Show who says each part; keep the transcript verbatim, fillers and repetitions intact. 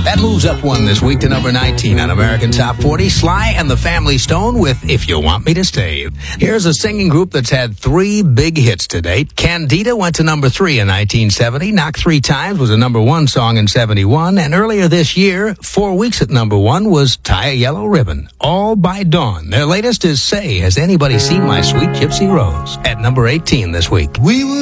Speaker 1: That moves up one this week to number nineteen on American Top forty. Sly and the Family Stone with If You Want Me to Stay. Here's a singing group that's had three big hits to date. Candida went to number three in nineteen seventy. Knock Three Times was a number one song in seventy-one. And earlier this year, four weeks at number one, was Tie a Yellow Ribbon. All by Dawn. Their latest is Say, Has Anybody Seen My Sweet Gypsy Rose? At number eighteen this week.
Speaker 2: We will